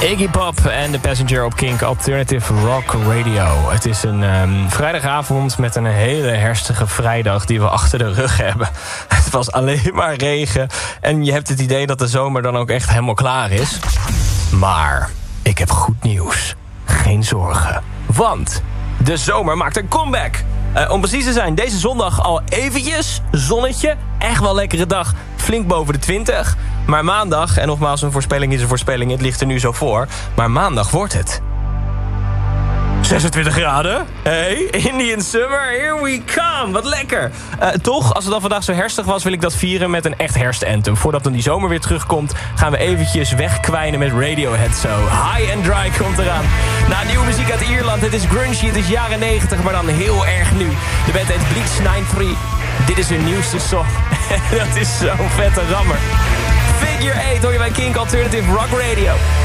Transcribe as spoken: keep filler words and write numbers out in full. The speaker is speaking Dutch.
Iggy Pop en The Passenger op Kink Alternative Rock Radio. Het is een um, vrijdagavond met een hele herfstige vrijdag die we achter de rug hebben. Het was alleen maar regen en je hebt het idee dat de zomer dan ook echt helemaal klaar is. Maar ik heb goed nieuws. Geen zorgen. Want de zomer maakt een comeback. Uh, om precies te zijn, deze zondag al eventjes zonnetje. Echt wel lekkere dag. Flink boven de twintig. Maar maandag, en nogmaals een voorspelling is een voorspelling. Het ligt er nu zo voor. Maar maandag wordt het zesentwintig graden. Hey, Indian Summer, here we come. Wat lekker. Uh, toch, als het dan vandaag zo herfstig was, wil ik dat vieren met een echt herfstanthem. Voordat dan die zomer weer terugkomt, gaan we eventjes wegkwijnen met Radiohead zo. High and Dry komt eraan. Na nieuwe muziek uit Ierland. Het is grungy, het is jaren negentig, maar dan heel erg nu. De band heet Bleach negenennegentig. Dit is hun nieuwste song. Dat is zo'n vette rammer. Figure eight hoor je bij Kink Alternative Rock Radio.